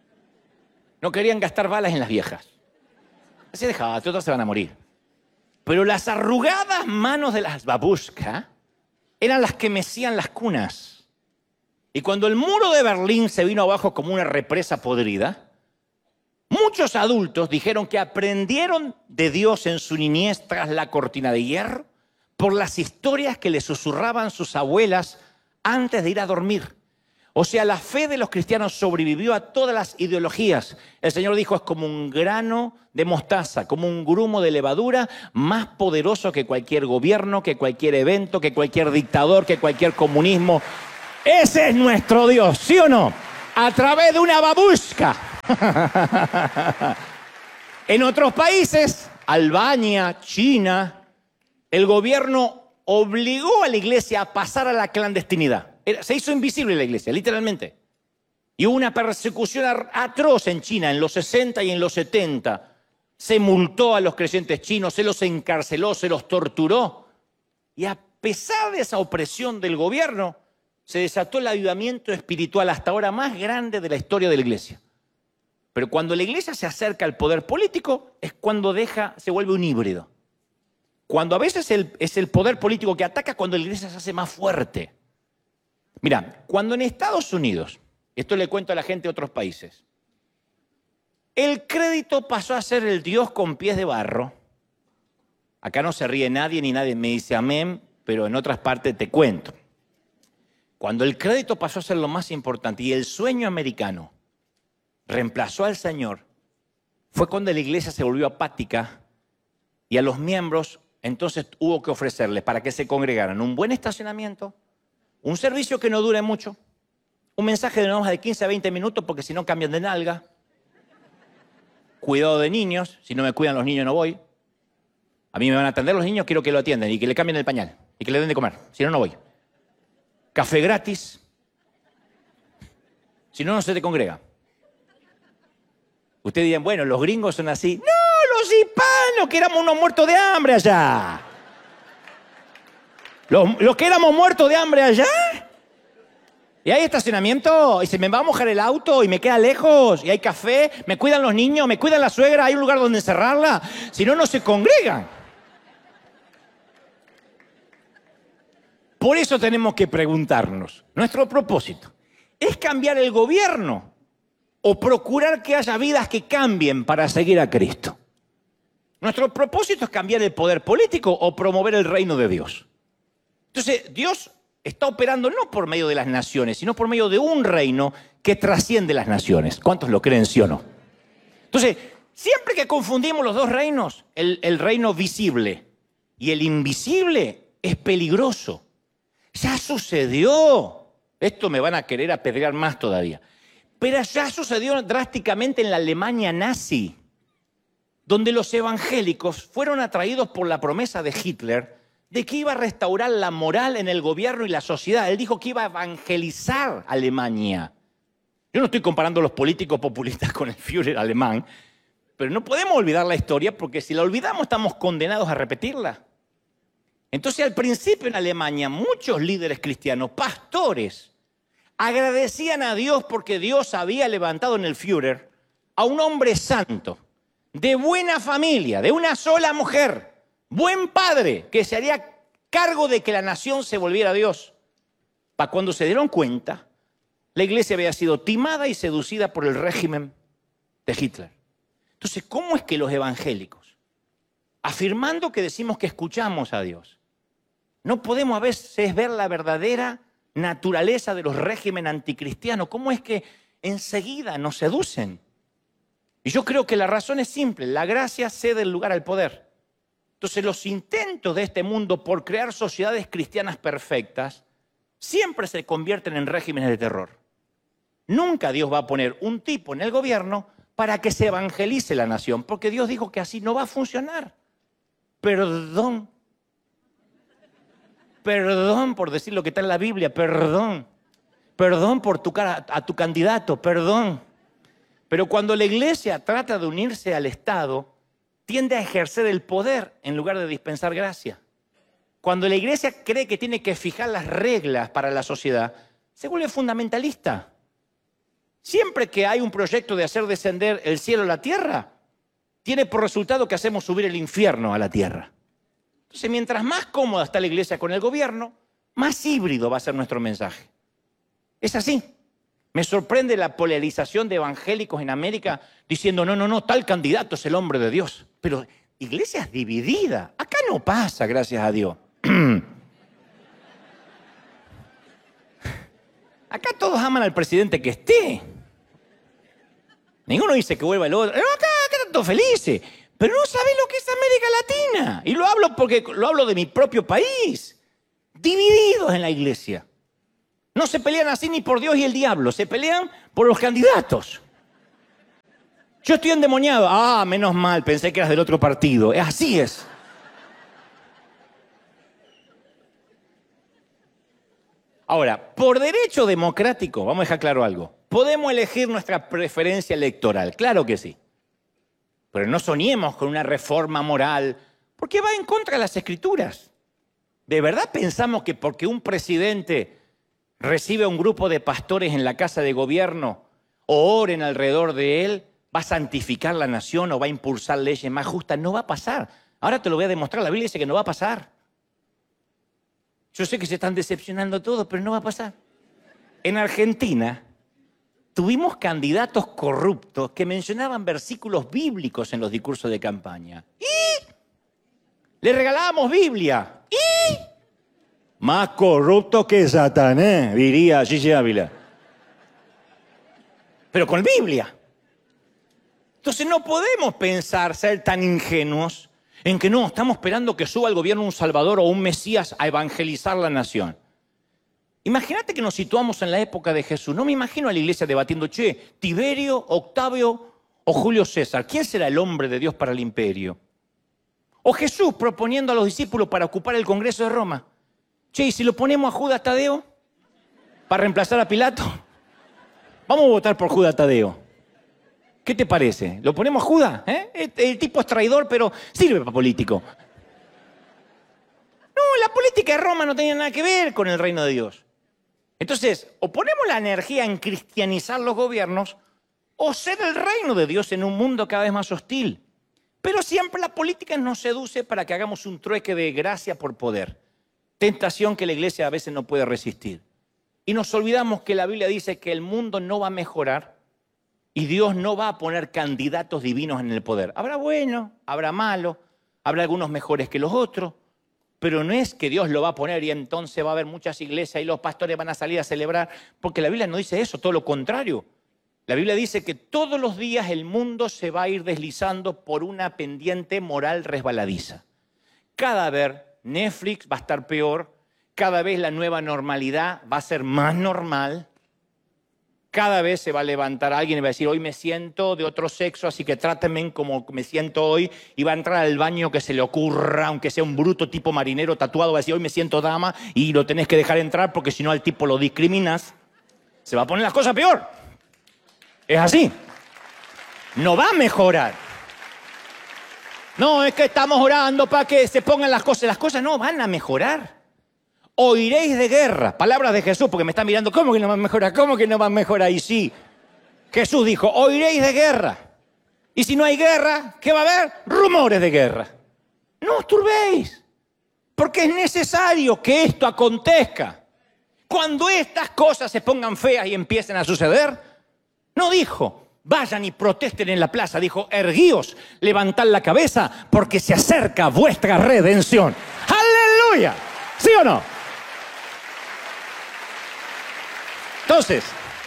No querían gastar balas en las viejas. Se dejaba, todas se van a morir. Pero las arrugadas manos de las babushka eran las que mecían las cunas. Y cuando el muro de Berlín se vino abajo como una represa podrida, muchos adultos dijeron que aprendieron de Dios en su niñez tras la cortina de hierro por las historias que les susurraban sus abuelas antes de ir a dormir. O sea, la fe de los cristianos sobrevivió a todas las ideologías. El Señor dijo, es como un grano de mostaza, como un grumo de levadura, más poderoso que cualquier gobierno, que cualquier evento, que cualquier dictador, que cualquier comunismo. Ese es nuestro Dios, ¿sí o no? A través de una babushka. En otros países, Albania, China, el gobierno obligó a la iglesia a pasar a la clandestinidad. Era, se hizo invisible la iglesia, literalmente. Y hubo una persecución atroz en China en los sesenta y en los setenta. Se multó a los creyentes chinos, se los encarceló, se los torturó. Y a pesar de esa opresión del gobierno, se desató el avivamiento espiritual hasta ahora más grande de la historia de la iglesia. Pero cuando la iglesia se acerca al poder político, es cuando deja, se vuelve un híbrido. Cuando a veces el, es el poder político que ataca, cuando la iglesia se hace más fuerte. Mira, cuando en Estados Unidos, esto le cuento a la gente de otros países, el crédito pasó a ser el Dios con pies de barro. Acá no se ríe nadie ni nadie me dice amén, pero en otras partes te cuento. Cuando el crédito pasó a ser lo más importante y el sueño americano reemplazó al Señor, fue cuando la iglesia se volvió apática y a los miembros entonces hubo que ofrecerles para que se congregaran un buen estacionamiento, un servicio que no dure mucho, un mensaje de no más de quince a veinte minutos porque si no cambian de nalga, cuidado de niños, si no me cuidan los niños no voy, a mí me van a atender los niños, quiero que lo atiendan y que le cambien el pañal y que le den de comer, si no, no voy. Café gratis, si no, no se te congrega. Ustedes dirán, bueno, los gringos son así. No, los hispanos, que éramos unos muertos de hambre allá. Los, los que éramos muertos de hambre allá. Y hay estacionamiento, y se me va a mojar el auto, y me queda lejos, y hay café, me cuidan los niños, me cuidan la suegra, hay un lugar donde encerrarla. Si no, no se congregan. Por eso tenemos que preguntarnos, nuestro propósito, ¿es cambiar el gobierno o procurar que haya vidas que cambien para seguir a Cristo? Nuestro propósito es cambiar el poder político o promover el reino de Dios. Entonces, Dios está operando no por medio de las naciones, sino por medio de un reino que trasciende las naciones. ¿Cuántos lo creen, sí o no? Entonces, siempre que confundimos los dos reinos, el, el reino visible y el invisible es peligroso. Ya sucedió. Esto me van a querer apedrear más todavía. Pero ya sucedió drásticamente en la Alemania nazi, donde los evangélicos fueron atraídos por la promesa de Hitler de que iba a restaurar la moral en el gobierno y la sociedad. Él dijo que iba a evangelizar Alemania. Yo no estoy comparando a los políticos populistas con el Führer alemán, pero no podemos olvidar la historia porque si la olvidamos estamos condenados a repetirla. Entonces, al principio en Alemania, muchos líderes cristianos, pastores, agradecían a Dios porque Dios había levantado en el Führer a un hombre santo, de buena familia, de una sola mujer, buen padre, que se haría cargo de que la nación se volviera a Dios. Para cuando se dieron cuenta, la iglesia había sido timada y seducida por el régimen de Hitler. Entonces, ¿cómo es que los evangélicos, afirmando que decimos que escuchamos a Dios, no podemos a veces ver la verdadera naturaleza de los regímenes anticristianos? ¿Cómo es que enseguida nos seducen? Y yo creo que la razón es simple. La gracia cede el lugar al poder. Entonces los intentos de este mundo por crear sociedades cristianas perfectas siempre se convierten en regímenes de terror. Nunca Dios va a poner un tipo en el gobierno para que se evangelice la nación, porque Dios dijo que así no va a funcionar. Perdón. Perdón por decir lo que está en la Biblia, perdón. Perdón por tu cara, a tu candidato, perdón. Pero cuando la iglesia trata de unirse al Estado, tiende a ejercer el poder en lugar de dispensar gracia. Cuando la iglesia cree que tiene que fijar las reglas para la sociedad, se vuelve fundamentalista. Siempre que hay un proyecto de hacer descender el cielo a la tierra, tiene por resultado que hacemos subir el infierno a la tierra. Entonces, mientras más cómoda está la iglesia con el gobierno, más híbrido va a ser nuestro mensaje. Es así. Me sorprende la polarización de evangélicos en América diciendo, no, no, no, tal candidato es el hombre de Dios. Pero iglesias divididas. Acá no pasa, gracias a Dios. Acá todos aman al presidente que esté. Ninguno dice que vuelva el otro. No, acá, acá están todos felices. Pero no saben lo que es América Latina. Y lo hablo porque lo hablo de mi propio país. Divididos en la iglesia. No se pelean así ni por Dios y el diablo. Se pelean por los candidatos. Yo estoy endemoniado. Ah, menos mal, pensé que eras del otro partido. Así es. Ahora, por derecho democrático, vamos a dejar claro algo. Podemos elegir nuestra preferencia electoral, claro que sí. Pero no soñemos con una reforma moral, porque va en contra de las Escrituras. ¿De verdad pensamos que porque un presidente recibe a un grupo de pastores en la casa de gobierno o oren alrededor de él, va a santificar la nación o va a impulsar leyes más justas? No va a pasar. Ahora te lo voy a demostrar. La Biblia dice que no va a pasar. Yo sé que se están decepcionando todos, pero no va a pasar. En Argentina tuvimos candidatos corruptos que mencionaban versículos bíblicos en los discursos de campaña. Y le regalábamos Biblia. Y más corrupto que Satanás, diría Gigi Ávila. Pero con Biblia. Entonces no podemos pensar ser tan ingenuos en que no, estamos esperando que suba al gobierno un Salvador o un Mesías a evangelizar la nación. Imagínate que nos situamos en la época de Jesús. No me imagino a la iglesia debatiendo, che, Tiberio, Octavio o Julio César. ¿Quién será el hombre de Dios para el imperio? O Jesús proponiendo a los discípulos para ocupar el Congreso de Roma. Che, ¿y si lo ponemos a Judas Tadeo para reemplazar a Pilato? Vamos a votar por Judas Tadeo. ¿Qué te parece? ¿Lo ponemos a Judas? ¿Eh? El, el tipo es traidor, pero sirve para político. No, la política de Roma no tenía nada que ver con el reino de Dios. Entonces, o ponemos la energía en cristianizar los gobiernos, o ser el reino de Dios en un mundo cada vez más hostil. Pero siempre la política nos seduce para que hagamos un trueque de gracia por poder. Tentación que la iglesia a veces no puede resistir. Y nos olvidamos que la Biblia dice que el mundo no va a mejorar y Dios no va a poner candidatos divinos en el poder. Habrá buenos, habrá malos, habrá algunos mejores que los otros, pero no es que Dios lo va a poner y entonces va a haber muchas iglesias y los pastores van a salir a celebrar, porque la Biblia no dice eso, todo lo contrario. La Biblia dice que todos los días el mundo se va a ir deslizando por una pendiente moral resbaladiza. Cada vez Netflix va a estar peor, cada vez la nueva normalidad va a ser más normal. Cada vez se va a levantar alguien y va a decir, hoy me siento de otro sexo, así que trátenme como me siento hoy. Y va a entrar al baño que se le ocurra, aunque sea un bruto tipo marinero tatuado, va a decir, hoy me siento dama y lo tenés que dejar entrar porque si no al tipo lo discriminas. Se va a poner las cosas peor. Es así. No va a mejorar. No, es que estamos orando para que se pongan las cosas. Las cosas no van a mejorar. Oiréis de guerra, palabras de Jesús, porque me están mirando, ¿cómo que no va a mejorar? ¿Cómo que no va a mejorar? Y sí, Jesús dijo, oiréis de guerra. Y si no hay guerra, ¿qué va a haber? Rumores de guerra. No os turbéis, porque es necesario que esto acontezca. Cuando estas cosas se pongan feas y empiecen a suceder, no dijo, vayan y protesten en la plaza, dijo, erguíos, levantad la cabeza, porque se acerca vuestra redención. ¡Aleluya! ¿Sí o no? Entonces,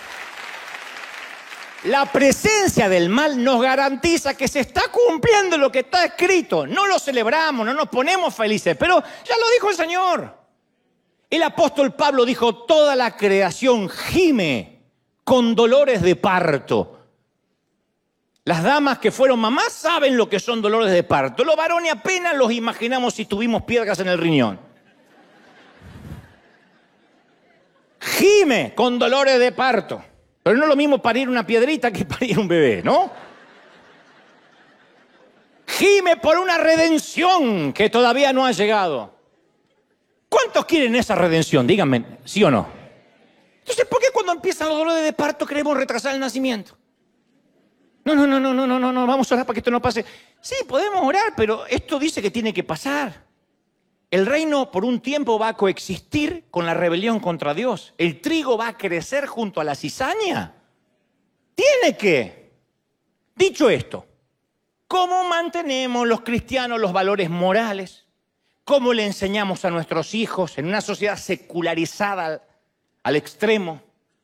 la presencia del mal nos garantiza que se está cumpliendo lo que está escrito. No lo celebramos, no nos ponemos felices, pero ya lo dijo el Señor. El apóstol Pablo dijo, toda la creación gime con dolores de parto. Las damas que fueron mamás saben lo que son dolores de parto. Los varones apenas los imaginamos si tuvimos piedras en el riñón. Gime con dolores de parto. Pero no es lo mismo parir una piedrita que parir un bebé, ¿no? Gime por una redención que todavía no ha llegado. ¿Cuántos quieren esa redención? Díganme, ¿sí o no? Entonces, ¿por qué cuando empiezan los dolores de parto queremos retrasar el nacimiento? No, no, no, no, no, no, no, no, vamos a orar para que esto no pase. Sí, podemos orar, pero esto dice que tiene que pasar. El reino por un tiempo va a coexistir con la rebelión contra Dios. El trigo va a crecer junto a la cizaña. Tiene que. Dicho esto, ¿cómo mantenemos los cristianos los valores morales? ¿Cómo le enseñamos a nuestros hijos en una sociedad secularizada al, al extremo?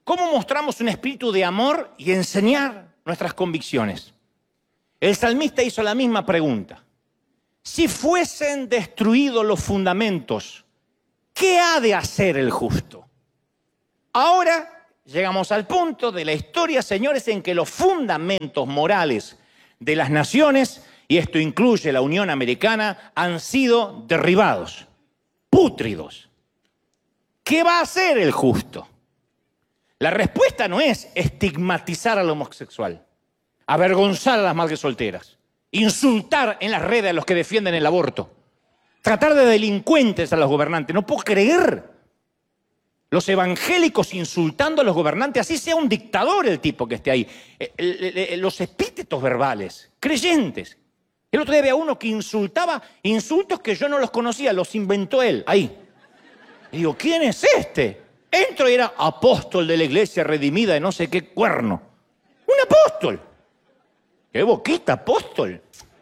¿Cómo mostramos un espíritu de amor y enseñar nuestras convicciones? El salmista hizo la misma pregunta. Si fuesen destruidos los fundamentos, ¿qué ha de hacer el justo? Ahora llegamos al punto de la historia, señores, en que los fundamentos morales de las naciones, y esto incluye la Unión Americana, han sido derribados, pútridos. ¿Qué va a hacer el justo? La respuesta no es estigmatizar al homosexual, avergonzar a las madres solteras, insultar en las redes a los que defienden el aborto, tratar de delincuentes a los gobernantes. No puedo creer los evangélicos insultando a los gobernantes, así sea un dictador el tipo que esté ahí. Los epítetos verbales, creyentes. El otro día había uno que insultaba insultos que yo no los conocía, los inventó él, ahí. Y digo, ¿quién es este? Entro y era apóstol de la iglesia redimida de no sé qué cuerno. Un apóstol. ¡Qué boquita, apóstol!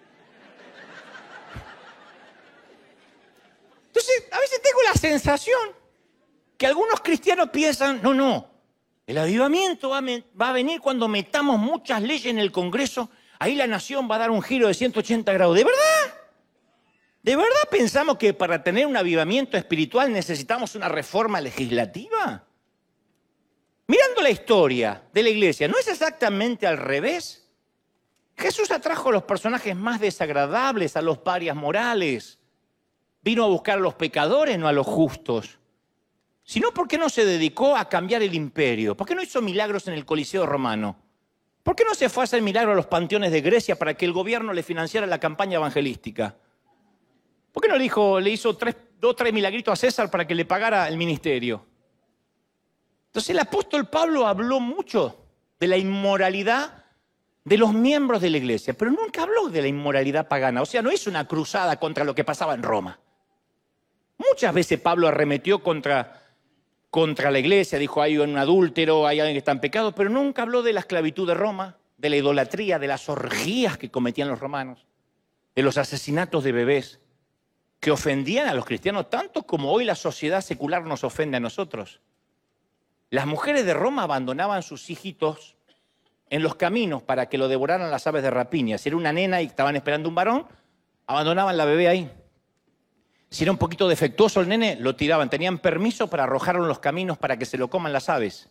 Entonces, a veces tengo la sensación que algunos cristianos piensan, no, no, el avivamiento va a, va a venir cuando metamos muchas leyes en el Congreso, ahí la nación va a dar un giro de ciento ochenta grados. ¿De verdad? ¿De verdad pensamos que para tener un avivamiento espiritual necesitamos una reforma legislativa? Mirando la historia de la iglesia, ¿no es exactamente al revés? Jesús atrajo a los personajes más desagradables, a los parias morales. Vino a buscar a los pecadores, no a los justos. Sino, ¿por qué no se dedicó a cambiar el imperio? ¿Por qué no hizo milagros en el Coliseo romano? ¿Por qué no se fue a hacer milagros a los panteones de Grecia para que el gobierno le financiara la campaña evangelística? ¿Por qué no le, dijo, le hizo tres, dos, tres milagritos a César para que le pagara el ministerio? Entonces el apóstol Pablo habló mucho de la inmoralidad de los miembros de la iglesia, pero nunca habló de la inmoralidad pagana. O sea, no hizo una cruzada contra lo que pasaba en Roma. Muchas veces Pablo arremetió contra, contra la iglesia, dijo, hay un adúltero, hay alguien que está en pecado, pero nunca habló de la esclavitud de Roma, de la idolatría, de las orgías que cometían los romanos, de los asesinatos de bebés, que ofendían a los cristianos tanto como hoy la sociedad secular nos ofende a nosotros. Las mujeres de Roma abandonaban sus hijitos en los caminos para que lo devoraran las aves de rapiña. Si era una nena y estaban esperando un varón, abandonaban la bebé ahí. Si era un poquito defectuoso el nene, lo tiraban. Tenían permiso para arrojarlo en los caminos para que se lo coman las aves.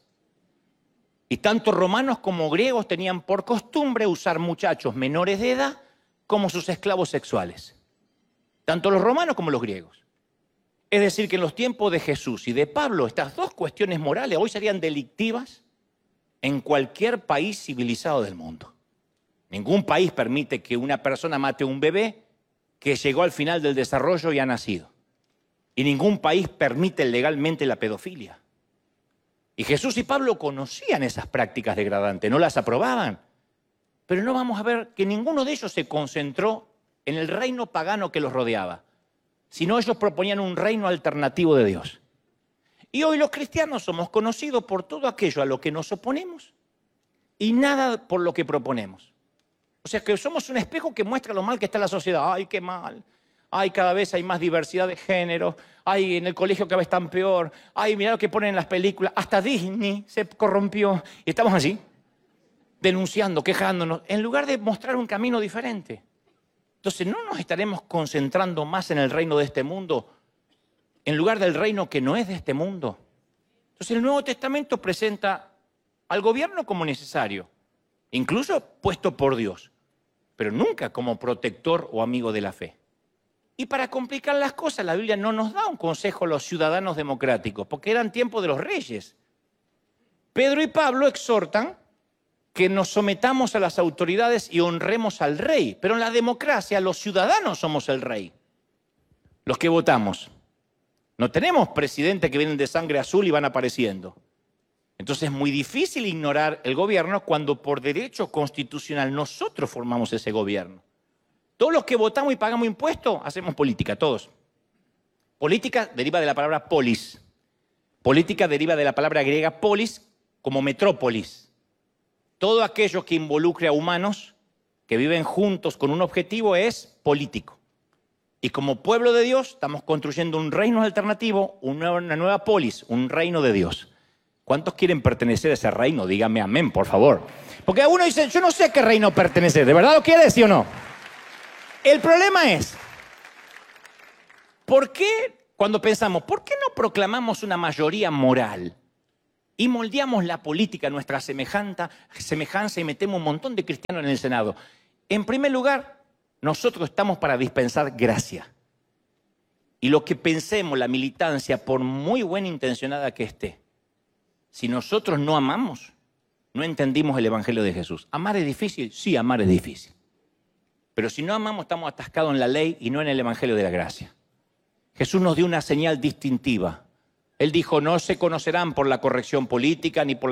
Y tanto romanos como griegos tenían por costumbre usar muchachos menores de edad como sus esclavos sexuales. Tanto los romanos como los griegos. Es decir, que en los tiempos de Jesús y de Pablo, estas dos cuestiones morales hoy serían delictivas en cualquier país civilizado del mundo. Ningún país permite que una persona mate a un bebé que llegó al final del desarrollo y ha nacido. Y ningún país permite legalmente la pedofilia. Y Jesús y Pablo conocían esas prácticas degradantes, no las aprobaban. Pero no vamos a ver que ninguno de ellos se concentró en el reino pagano que los rodeaba, sino ellos proponían un reino alternativo de Dios. Y hoy los cristianos somos conocidos por todo aquello a lo que nos oponemos y nada por lo que proponemos. O sea que somos un espejo que muestra lo mal que está la sociedad. ¡Ay, qué mal! ¡Ay, cada vez hay más diversidad de género! ¡Ay, en el colegio cada vez están peor! ¡Ay, mira lo que ponen en las películas! Hasta Disney se corrompió. Y estamos así, denunciando, quejándonos, en lugar de mostrar un camino diferente. Entonces, ¿no nos estaremos concentrando más en el reino de este mundo en lugar del reino que no es de este mundo? Entonces, el Nuevo Testamento presenta al gobierno como necesario, incluso puesto por Dios, pero nunca como protector o amigo de la fe. Y para complicar las cosas, la Biblia no nos da un consejo a los ciudadanos democráticos, porque eran tiempos de los reyes. Pedro y Pablo exhortan que nos sometamos a las autoridades y honremos al rey. Pero en la democracia los ciudadanos somos el rey, los que votamos. No tenemos presidentes que vienen de sangre azul y van apareciendo. Entonces es muy difícil ignorar el gobierno cuando por derecho constitucional nosotros formamos ese gobierno. Todos los que votamos y pagamos impuestos hacemos política, todos. Política deriva de la palabra polis. Política deriva de la palabra griega polis como metrópolis. Todo aquello que involucre a humanos que viven juntos con un objetivo es político. Y como pueblo de Dios estamos construyendo un reino alternativo, una nueva polis, un reino de Dios. ¿Cuántos quieren pertenecer a ese reino? Dígame amén, por favor. Porque uno dice, yo no sé a qué reino pertenece. ¿De verdad lo quiere, sí o no? El problema es, ¿por qué cuando pensamos, ¿por qué no proclamamos una mayoría moral? Y moldeamos la política a nuestra semejanza, semejanza y metemos un montón de cristianos en el Senado. En primer lugar, nosotros estamos para dispensar gracia. Y lo que pensemos, la militancia, por muy buena intencionada que esté, si nosotros no amamos, no entendimos el Evangelio de Jesús. ¿Amar es difícil? Sí, amar es difícil. Pero si no amamos, estamos atascados en la ley y no en el Evangelio de la gracia. Jesús nos dio una señal distintiva. Él dijo, no se conocerán por la corrección política ni por